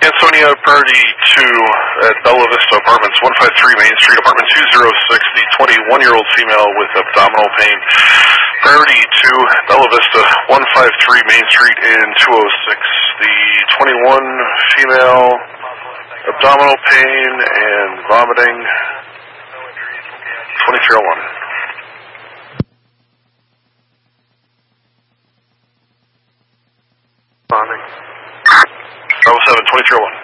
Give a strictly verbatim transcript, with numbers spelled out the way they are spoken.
Ansonia, priority two at Bella Vista Apartments, one five three Main Street, apartment two oh six, the twenty-one-year-old female with abdominal pain. Priority two, Bella Vista, one five three Main Street in two oh six, the twenty-one female, abdominal pain and vomiting, twenty-three oh one. Bravo seven, twenty-three oh one.